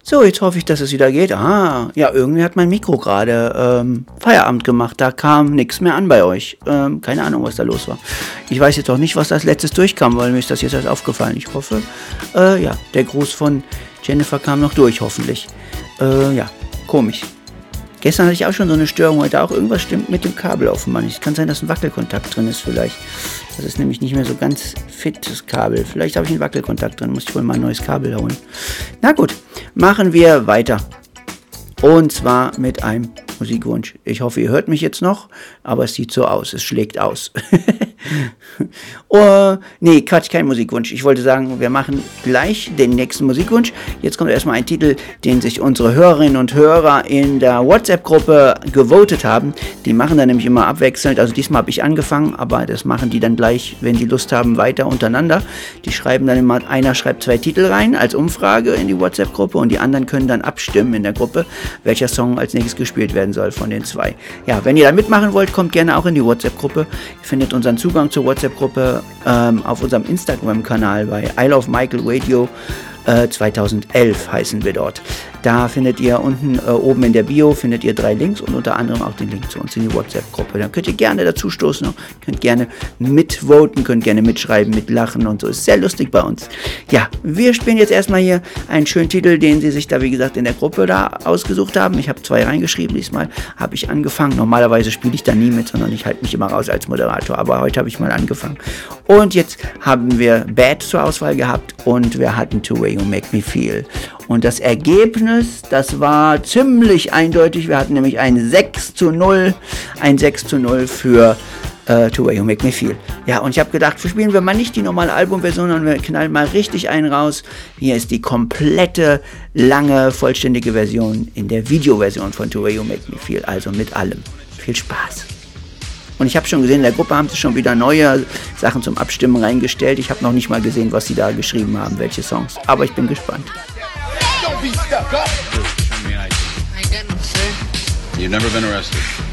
So, jetzt hoffe ich, dass es wieder geht. Ja, irgendwie hat mein Mikro gerade Feierabend gemacht. Da kam nichts mehr an bei euch. Keine Ahnung, was da los war. Ich weiß jetzt auch nicht, was als letztes durchkam, weil mir ist das jetzt erst aufgefallen. Ich hoffe, ja, der Gruß von Jennifer kam noch durch, hoffentlich. Ja, komisch. Gestern hatte ich auch schon so eine Störung, heute auch. Irgendwas stimmt mit dem Kabel offenbar nicht. Es kann sein, dass ein Wackelkontakt drin ist vielleicht. Das ist nämlich nicht mehr so ganz fit, das Kabel. Vielleicht habe ich einen Wackelkontakt drin, muss ich wohl mal ein neues Kabel holen. Na gut, machen wir weiter. Und zwar mit einem Musikwunsch. Ich hoffe, ihr hört mich jetzt noch, aber es sieht so aus, es schlägt aus. Nee, Quatsch, kein Musikwunsch. Ich wollte sagen, wir machen gleich den nächsten Musikwunsch. Jetzt kommt erstmal ein Titel, den sich unsere Hörerinnen und Hörer in der WhatsApp-Gruppe gewotet haben. Die machen dann nämlich immer abwechselnd. Also diesmal habe ich angefangen, aber das machen die dann gleich, wenn die Lust haben, weiter untereinander. Die schreiben dann immer, einer schreibt 2 Titel rein als Umfrage in die WhatsApp-Gruppe und die anderen können dann abstimmen in der Gruppe, welcher Song als nächstes gespielt werden soll von den 2. Ja, wenn ihr da mitmachen wollt, kommt gerne auch in die WhatsApp-Gruppe. Ihr findet unseren Zugang zur WhatsApp-Gruppe auf unserem Instagram-Kanal bei I Love Michael Radio 2011 heißen wir dort. Da findet ihr unten oben in der Bio findet ihr 3 Links und unter anderem auch den Link zu uns in die WhatsApp-Gruppe. Da könnt ihr gerne dazu stoßen, könnt gerne mitvoten, könnt gerne mitschreiben, mitlachen und so. Ist sehr lustig bei uns. Ja, wir spielen jetzt erstmal hier einen schönen Titel, den sie sich da, wie gesagt, in der Gruppe da ausgesucht haben. Ich habe 2 reingeschrieben, diesmal habe ich angefangen. Normalerweise spiele ich da nie mit, sondern ich halte mich immer raus als Moderator. Aber heute habe ich mal angefangen. Und jetzt haben wir Bad zur Auswahl gehabt und wir hatten The Way You Make Me Feel. Und das Ergebnis, das war ziemlich eindeutig. Wir hatten nämlich ein 6:0 für The Way You Make Me Feel. Ja, und ich habe gedacht, spielen wir mal nicht die normale Albumversion, sondern wir knallen mal richtig einen raus. Hier ist die komplette, lange, vollständige Version in der Videoversion von The Way You Make Me Feel. Also mit allem. Viel Spaß. Und ich habe schon gesehen, in der Gruppe haben sie schon wieder neue Sachen zum Abstimmen reingestellt. Ich habe noch nicht mal gesehen, was sie da geschrieben haben, welche Songs. Aber ich bin gespannt. Don't be stuck up. Show me ID. I got no, sir. You've never been arrested?